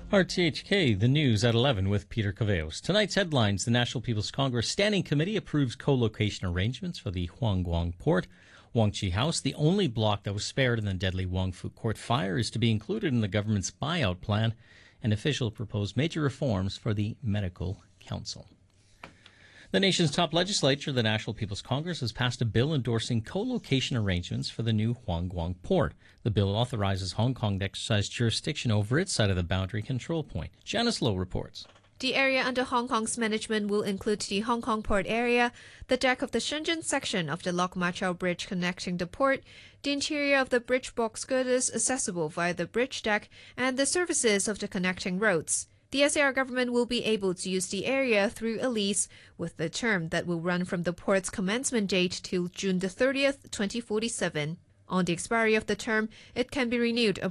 RTHK, the news at 11 with Peter Caveos. Tonight's headlines: the National People's Congress Standing Committee approves co-location arrangements for the Huang Guang Port. Wong Chi House, the only block that was spared in the deadly Wong Fu Court fire, is to be included in the government's buyout plan. And officials propose major reforms for the Medical Council. The nation's top legislature, the National People's Congress, has passed a bill endorsing co-location arrangements for the new Huang Guang port. The bill authorizes Hong Kong to exercise jurisdiction over its side of the boundary control point. Janice Lowe reports. The area under Hong Kong's management will include the Hong Kong port area, the deck of the Shenzhen section of the Lok Ma Chau Bridge connecting the port, the interior of the bridge box girders accessible via the bridge deck, and the surfaces of the connecting roads. The SAR government will be able to use the area through a lease, with the term that will run from the port's commencement date till June 30th, 2047. On the expiry of the term, it can be renewed